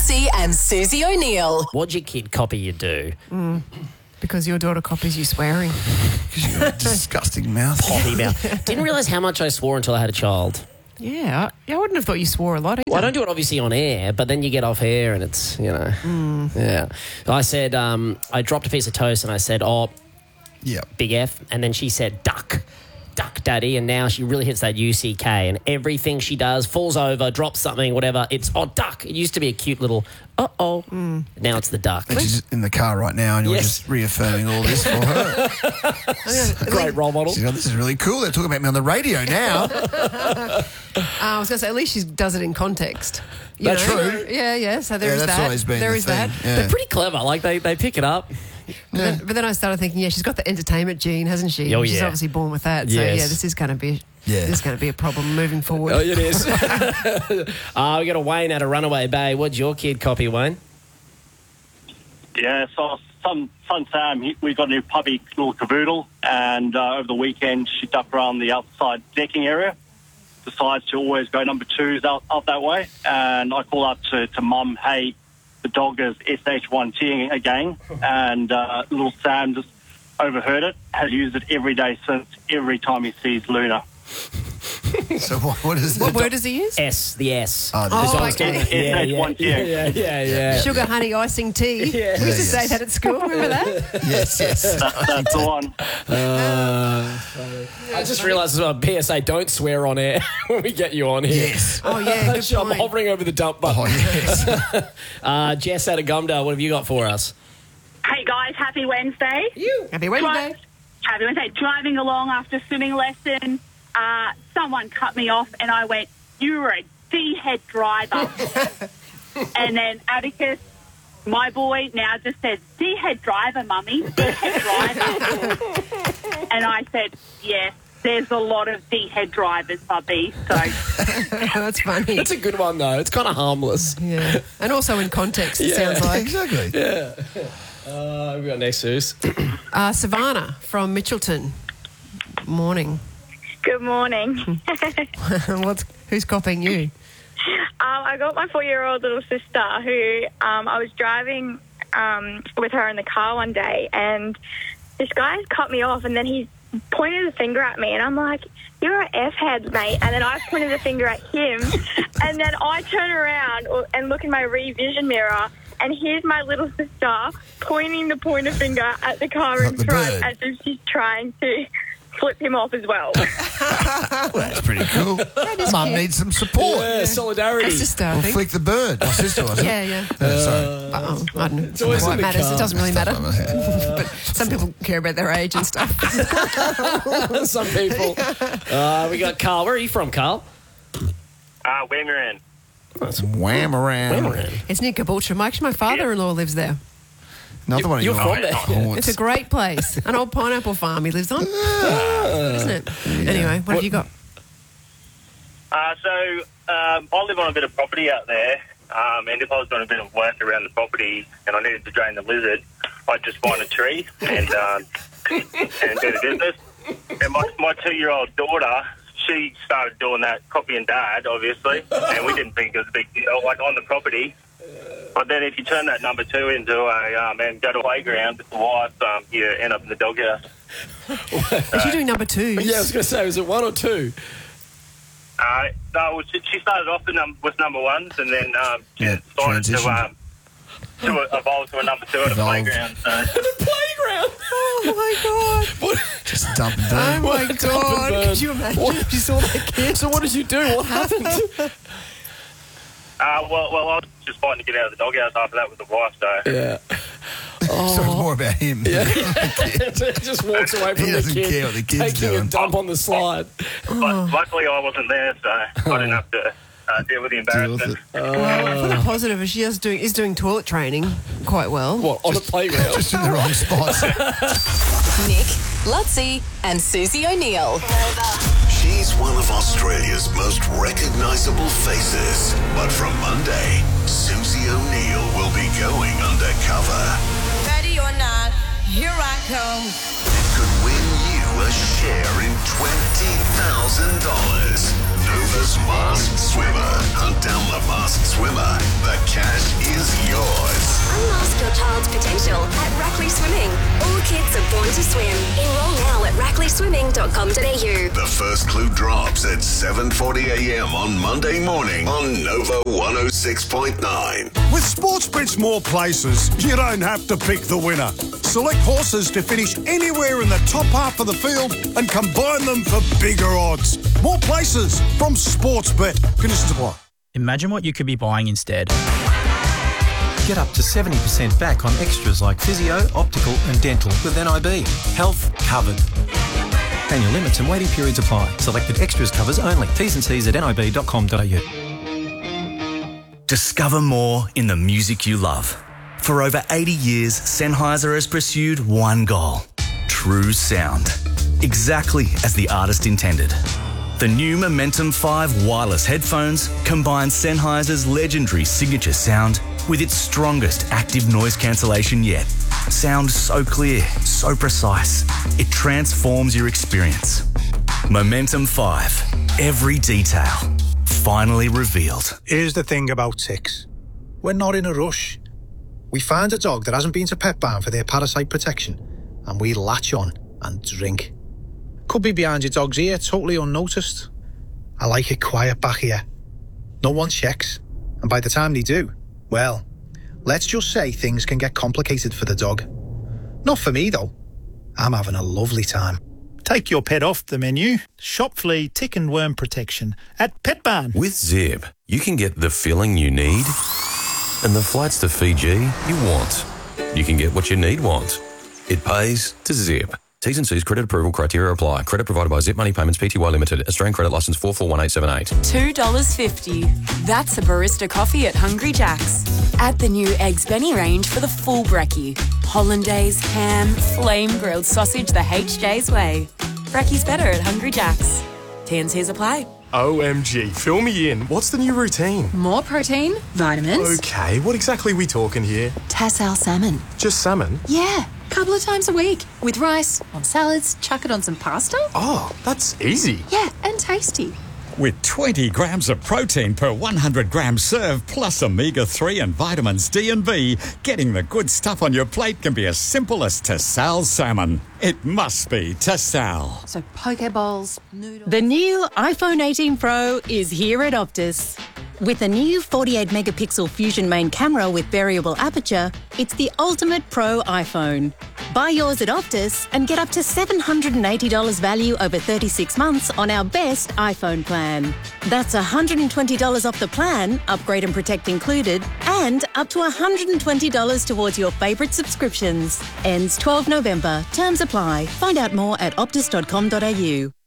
Lutzi and Susie O'Neill. What'd your kid copy you do? Because your daughter copies you swearing. Because you've got a disgusting mouth. Potty mouth. Didn't realise how much I swore until I had a child. Yeah, I wouldn't have thought you swore a lot either. Well, I don't do it obviously on air, but then you get off air and it's, yeah. I said, I dropped a piece of toast and I said, Yeah. big F, and then she said, duck, daddy, and now she really hits that UCK, and everything she does, falls over, drops something, whatever, it's, duck. It used to be a cute little, Now it's the duck. And she's in the car right now and you're just reaffirming all this for her. Great role model. She's like, this is really cool. They're talking about me on the radio now. I was going to say, at least she does it in context. That's true. Yeah, so there is that's that. always been there the is thing. that. Yeah. They're pretty clever. Like, they pick it up. But then I started thinking, she's got the entertainment gene, hasn't she? Oh, She's yeah. obviously born with that. So, Yes. this is going to be... This is going to be a problem moving forward. Oh, it is. We got a Wayne out of Runaway Bay. What'd your kid copy, Wayne? Yeah, so son Sam, we got a new puppy, little cavoodle, and over the weekend she ducked around the outside decking area. Decides to always go number twos out that way, and I call up to Mum, hey, the dog is SH1T again, and little Sam just overheard it, has used it every day since, every time he sees Luna. So what is What word does he use? S, the S. Okay. Yeah. Sugar, honey, icing, tea. Yeah. We used to say that at school. Remember that? Yes. That's the one. I just realised as well, PSA, don't swear on air when we get you on here. Yes. Oh, yeah, good I'm point. hovering over the dump button. Oh, yes. Jess out of Gumdale, what have you got for us? Hey guys, happy Wednesday. Happy Wednesday. Happy Wednesday. Driving along after swimming lesson, someone cut me off and I went, "You're a D-head driver." And then Atticus, my boy, now just says, "D-head driver, mummy, D-head driver." And I said, yes, there's a lot of D-head drivers, puppy. So That's funny. That's a good one, though. It's kind of harmless. Yeah. And also in context, it sounds like. Exactly. Yeah. We've got next, Suze. Savannah from Mitchelton. Morning. Good morning. Who's copying you? I got my 4-year-old little sister who I was driving with her in the car one day, and this guy cut me off, and then he pointed a finger at me, and I'm like, "You're an F-head, mate." And then I pointed the finger at him, and then I turn around and look in my rear-vision mirror, and here's my little sister pointing the pointer finger at the car in the front bird. as if she's trying to flip him off as well. Well, that's pretty cool. Mum cute. needs some support. Yeah, solidarity. Sister, I We'll think. flick the bird. My sister was it? Yeah. Sorry. I don't know. always Why in it the matters. car. It doesn't really matter. Yeah. But some people care about their age and stuff. Some people. We got Carl. Where are you from, Carl? Wimmerahan. Wham around. It's near Caboolture. My father-in-law lives there. Another one of You're your from there. haunts. It's a great place. An old pineapple farm he lives on. Isn't it? Anyway, what have you got? I live on a bit of property out there, and if I was doing a bit of work around the property and I needed to drain the lizard, I'd just find a tree and do the business. And my 2-year-old daughter, she started doing that, copying Dad, obviously, and we didn't think it was a big deal, like on the property. But then if you turn that number 2 into a and go to a playground with the wife, you end up in the doghouse. Is she doing number 2? Yeah, I was going to say, was it 1 or 2? No, she started off with number 1s, and then she Yeah, decided transition. to evolve to a number 2 at a Evolved. playground. So. The playground. Oh, my God. What? Just dump and Oh, burn. my Dump and God. burn. Could you imagine if you saw that kid? So what did you do? What happened? Well, I was just fighting to get out of the doghouse after that with the wife, so. Yeah. So it's more about him. Just walks away from He the doesn't kid, care what the kid's taking a doing. dump on the slide. But luckily I wasn't there, so I didn't have to deal with the Deal with embarrassment. it. Well, for the positive, she is doing toilet training quite well. What, on the playground? Just in the wrong spots. Nick, Lutzi and Susie O'Neill. She's one of Australia's most recognisable faces. But from Monday, Susie O'Neill will be going undercover. Ready or not, here I come. It could win you a share in $20,000. Nova's Masked Swimmer. Hunt down the Masked Swimmer. The cash is kids are born to swim. Enroll now at rackleyswimming.com.au. The first clue drops at 7:40am on Monday morning on Nova 106.9. With Sportsbet's more places, you don't have to pick the winner. Select horses to finish anywhere in the top half of the field and combine them for bigger odds. More places from Sportsbet. Conditions apply. Imagine what you could be buying instead. Get up to 70% back on extras like physio, optical and dental with NIB. Health covered. Annual limits and waiting periods apply. Selected extras covers only. T's and C's at nib.com.au. Discover more in the music you love. For over 80 years, Sennheiser has pursued one goal: true sound. Exactly as the artist intended. The new Momentum 5 wireless headphones combine Sennheiser's legendary signature sound with its strongest active noise cancellation yet. Sound so clear, so precise, it transforms your experience. Momentum 5. Every detail. Finally revealed. Here's the thing about ticks. We're not in a rush. We find a dog that hasn't been to Pet Barn for their parasite protection, and we latch on and drink. Could be behind your dog's ear, totally unnoticed. I like it quiet back here. No one checks, and by the time they do, well, let's just say things can get complicated for the dog. Not for me, though. I'm having a lovely time. Take your pet off the menu. Shop flea, tick and worm protection at Pet Barn. With Zip, you can get the filling you need and the flights to Fiji you want. You can get what you need want. It pays to Zip. T's and C's credit approval criteria apply. Credit provided by Zip Money Payments Pty Limited. Australian credit licence 441878. $2.50. That's a barista coffee at Hungry Jack's. Add the new Eggs Benny range for the full brekkie. Hollandaise, ham, flame grilled sausage the HJ's way. Brekkie's better at Hungry Jack's. T&Cs apply. OMG, fill me in. What's the new routine? More protein, vitamins. Okay, what exactly are we talking here? Tassal salmon. Just salmon? Yeah, couple of times a week. With rice, on salads, chuck it on some pasta. Oh, that's easy. Yeah, and tasty. With 20 grams of protein per 100 gram serve, plus omega-3 and vitamins D and B, getting the good stuff on your plate can be as simple as Tassal salmon. It must be Tassal. So poke bowls, noodles. The new iPhone 18 Pro is here at Optus. With a new 48-megapixel Fusion main camera with variable aperture, it's the ultimate pro iPhone. Buy yours at Optus and get up to $780 value over 36 months on our best iPhone plan. That's $120 off the plan, upgrade and protect included, and up to $120 towards your favourite subscriptions. Ends 12 November. Terms apply. Find out more at optus.com.au.